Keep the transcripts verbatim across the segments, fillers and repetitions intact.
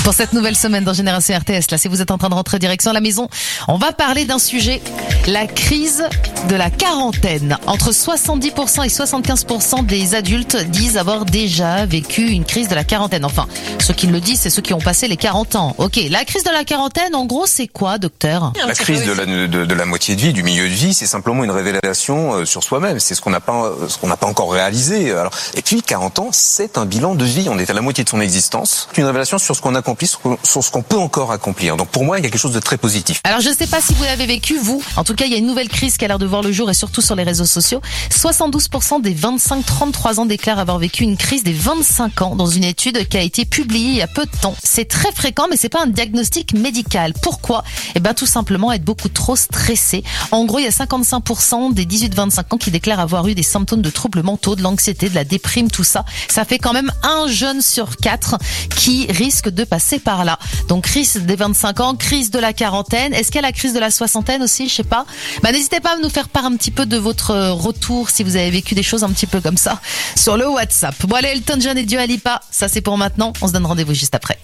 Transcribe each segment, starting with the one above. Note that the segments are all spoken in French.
Pour cette nouvelle semaine dans Génération R T S, là, si vous êtes en train de rentrer direction la maison, on va parler d'un sujet, la crise de la quarantaine. Entre soixante-dix pour cent et soixante-quinze pour cent des adultes disent avoir déjà vécu une crise de la quarantaine. Enfin, ceux qui le disent, c'est ceux qui ont passé les quarante ans. Ok, la crise de la quarantaine, en gros, c'est quoi, docteur? La crise de la, de, de la moitié de vie, du milieu de vie, c'est simplement une révélation sur soi-même. C'est ce qu'on n'a pas, ce qu'on n'a pas encore réalisé. Alors, et puis, quarante ans, c'est un bilan de vie. On est à la moitié de son existence. Une révélation sur ce qu'on accomplit, sur ce qu'on peut encore accomplir. Donc, pour moi, il y a quelque chose de très positif. Alors, je ne sais pas si vous l'avez vécu, vous. En tout cas, il y a une nouvelle crise qui a l'air de voir le jour et surtout sur les réseaux sociaux. soixante-douze pour cent des vingt-cinq trente-trois ans déclarent avoir vécu une crise des vingt-cinq ans dans une étude qui a été publiée il y a peu de temps. C'est très fréquent, mais c'est pas un diagnostic médical. Pourquoi? Eh ben, tout simplement être beaucoup trop stressé. En gros, il y a cinquante-cinq pour cent des dix-huit vingt-cinq ans qui déclarent avoir eu des symptômes de troubles mentaux, de l'anxiété, de la déprime, tout ça. Ça fait quand même un jeune sur quatre qui risque de passer par là. Donc, crise des vingt-cinq ans, crise de la quarantaine. Est-ce qu'il y a la crise de la soixantaine aussi? Je sais pas. Bah, n'hésitez pas à nous faire part un petit peu de votre retour si vous avez vécu des choses un petit peu comme ça sur le WhatsApp. Bon, allez, Elton John et Dua Lipa, ça c'est pour maintenant. On se donne rendez-vous juste après.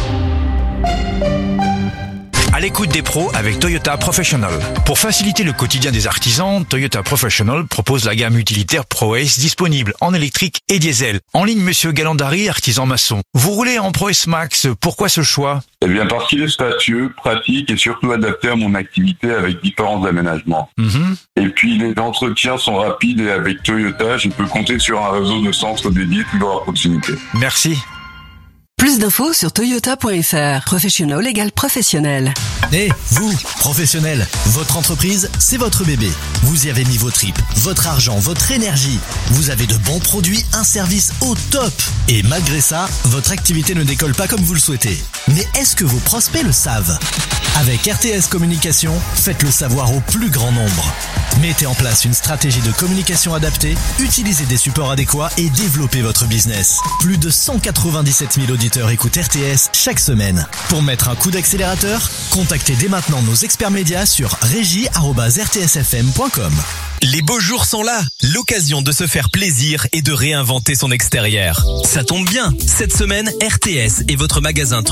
À l'écoute des pros avec Toyota Professional. Pour faciliter le quotidien des artisans, Toyota Professional propose la gamme utilitaire ProAce disponible en électrique et diesel. En ligne, monsieur Galandari, artisan maçon. Vous roulez en ProAce Max, pourquoi ce choix? Eh bien, parce qu'il est spacieux, pratique et surtout adapté à mon activité avec différents aménagements. Mm-hmm. Et puis, les entretiens sont rapides et avec Toyota, je peux compter sur un réseau de centres dédiés toujours à proximité. Merci. Plus d'infos sur toyota point f r. Professional égale professionnel. Et hey, vous, professionnel, votre entreprise, c'est votre bébé. Vous y avez mis vos tripes, votre argent, votre énergie. Vous avez de bons produits, un service au top. Et malgré ça, votre activité ne décolle pas comme vous le souhaitez. Mais est-ce que vos prospects le savent? Avec R T S Communication, faites-le savoir au plus grand nombre. Mettez en place une stratégie de communication adaptée, utilisez des supports adéquats et développez votre business. Plus de cent quatre-vingt-dix-sept mille auditeurs écoutent R T S chaque semaine. Pour mettre un coup d'accélérateur, contactez dès maintenant nos experts médias sur régie arobase r t s f m point com. Les beaux jours sont là, l'occasion de se faire plaisir et de réinventer son extérieur. Ça tombe bien, cette semaine, R T S est votre magasin